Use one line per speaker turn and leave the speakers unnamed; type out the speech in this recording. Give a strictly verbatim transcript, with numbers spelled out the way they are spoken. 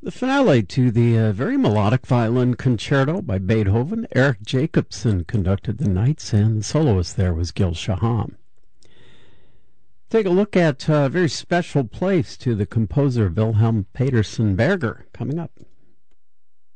The finale to the uh, very melodic violin concerto by Beethoven. Eric Jacobson conducted the Knights, and the soloist there was Gil Shaham. Take a look at a very special place to the composer Wilhelm Petersen Berger coming up.